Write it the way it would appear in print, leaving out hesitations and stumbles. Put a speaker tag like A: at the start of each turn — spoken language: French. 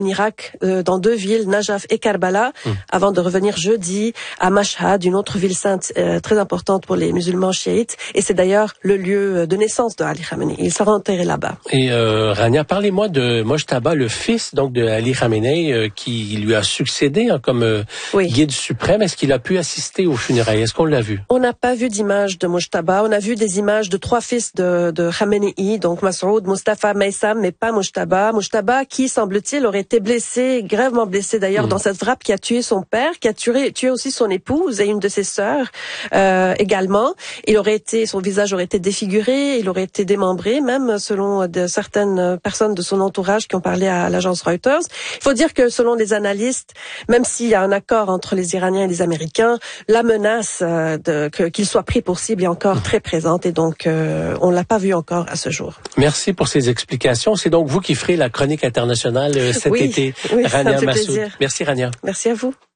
A: en Irak, dans 2 villes, Najaf et Karbala, avant de revenir jeudi à Mashhad, une autre ville sainte très importante pour les musulmans chiites. Et c'est d'ailleurs le lieu de naissance de Ali Khamenei. Il sera enterré là-bas.
B: Et Rania, parlez-moi de Mojtaba, le fils donc de Ali Khamenei, qui lui a succédé comme guide suprême. Est-ce qu'il a pu assister aux funérailles? Est-ce qu'on l'a vu?
A: On n'a pas vu d'image de Mojtaba. On a vu des images de 3 fils de Khamenei, donc Masoud, Mustafa, Maysam, mais pas Mojtaba. Mojtaba qui, semble-t-il, aurait été blessé, gravement blessé d'ailleurs, dans cette frappe qui a tué son père, qui a tué aussi son épouse et une de ses sœurs également. Son visage aurait été défiguré, il aurait été démembré, même selon certaines personnes de son entourage qui ont parlé à l'agence Reuters. Il faut dire que selon les analystes, même s'il y a un accord entre les Iraniens et les Américains, la menace qu'il soit pris pour cible est encore très présente et donc on l'a pas vu encore à ce jour.
B: Merci pour ces explications. C'est donc vous qui ferez la chronique internationale cet été,
A: oui,
B: Rania
A: ça me fait
B: Massoud.
A: plaisir.
B: Merci Rania.
A: Merci à vous.